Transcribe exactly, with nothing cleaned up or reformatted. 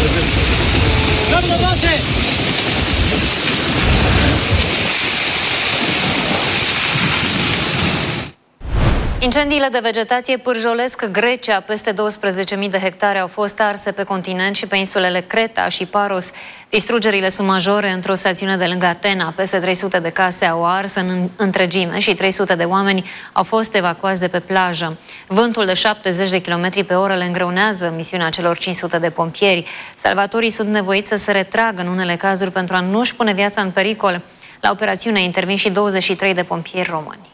Incendiile de vegetație pârjolesc Grecia. Peste douăsprezece mii de hectare au fost arse pe continent și pe insulele Creta și Paros. Distrugerile sunt majore într-o stațiune de lângă Atena. Peste trei sute de case au ars în întregime și trei sute de oameni au fost evacuați de pe plajă. Vântul de șaptezeci de kilometri pe oră le îngreunează misiunea celor cinci sute de pompieri. Salvatorii sunt nevoiți să se retragă în unele cazuri pentru a nu-și pune viața în pericol. La operațiune intervin și douăzeci și trei de pompieri români.